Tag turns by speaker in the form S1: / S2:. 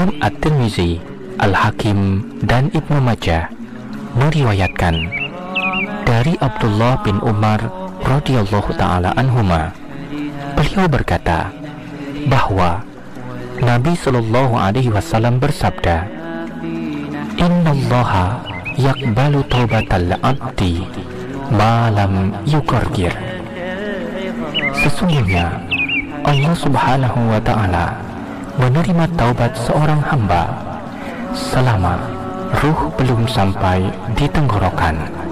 S1: Imam At-Tirmizi, Al-Hakim, dan Ibnu Majah meriwayatkan dari Abdullah bin Umar radhiyallahu ta'ala anhuma, beliau berkata bahwa Nabi Shallallahu Alaihi Wasallam bersabda, Innallaha yaqbalu taubatal abdi ma lam yuqargir. Sesungguhnya Allah Subhanahu wa Ta'ala menerima taubat seorang hamba selama ruh belum sampai di tenggorokan.